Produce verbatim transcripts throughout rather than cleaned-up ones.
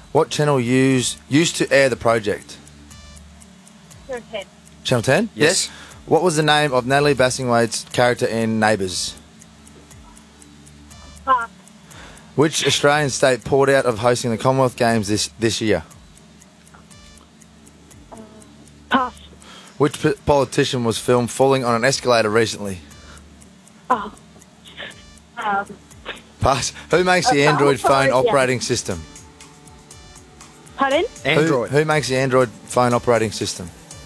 What channel used used to air the project? Channel ten. Channel ten? Yes. What was the name of Natalie Bassingthwaite's character in Neighbours? Pass. Which Australian state pulled out of hosting the Commonwealth Games this, this year? Pass. Which p- politician was filmed falling on an escalator recently? Oh. Um, Pass. Who makes the Uh, Android oh, sorry, phone yeah. operating system? Pardon? Who, Android. who makes the Android phone operating system?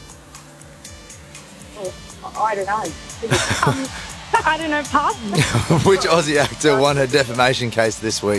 Oh, I don't know. um, I don't know. Pass. Which Aussie actor won her defamation case this week?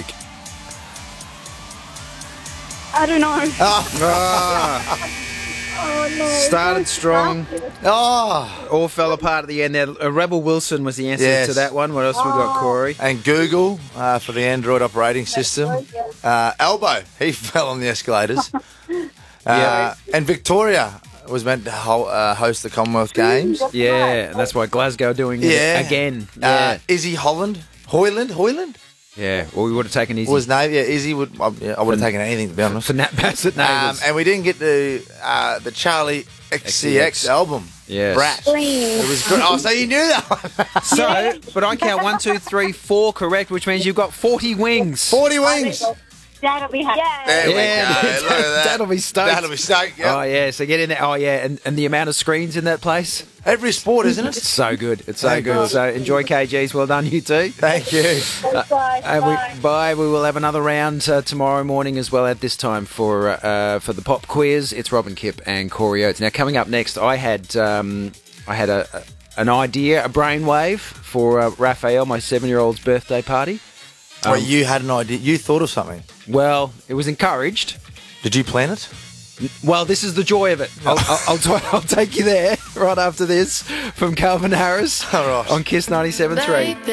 I don't know. Ah, Oh no. started strong, Oh! all fell apart at the end there. Uh, Rebel Wilson was the answer Yes. to that one. What else we got, Corey? And Google uh, for the Android operating system. Uh, Elbow, he fell on the escalators. Uh, Yeah. And Victoria was meant to ho- uh, host the Commonwealth Games. Yeah, and that's why Glasgow doing it Yeah. again. Uh, Yeah, Izzy Holland, Hoyland, Hoyland yeah. Well, we would have taken easy was named. Yeah, Izzy would. Um, yeah, I would have taken anything to be honest. for Nat Bassett Um, Neighbours. and we didn't get the uh, the Charlie X C X X C X. album. Yes. Brat. It was good. Oh, so you knew that one. So, but I count one, two, three, four correct, which means you've got forty wings. Forty wings. Dad'll be happy. Yeah. There Yeah, we go. Look at that. that'll be stoked. That'll be stoked. Yep. Oh yeah, so get in there. Oh yeah, and, and the amount of screens in that place, Every sport, isn't it's it? so good. It's so Thank good. God. So enjoy K Gs. Well done, you two. Thank you. Bye. And Bye. we, bye. We will have another round uh, tomorrow morning as well at this time for uh, for the pop quiz. It's Robin Kipp and Corey Oates. Now coming up next, I had um, I had a, a an idea, a brainwave for uh, Raphael, my seven-year-old's birthday party. Oh, you had an idea. You thought of something. Well, it was encouraged. Did you plan it? Well, this is the joy of it. I'll, I'll, I'll, t- I'll take you there right after this from Calvin Harris All right. on Kiss ninety-seven point three.